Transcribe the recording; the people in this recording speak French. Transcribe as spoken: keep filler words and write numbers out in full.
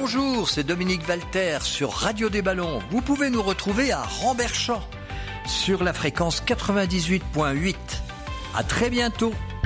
Bonjour, c'est Dominique Valter sur Radio des Ballons. Vous pouvez nous retrouver à Ramberchamps sur la fréquence quatre-vingt-dix-huit virgule huit. À très bientôt.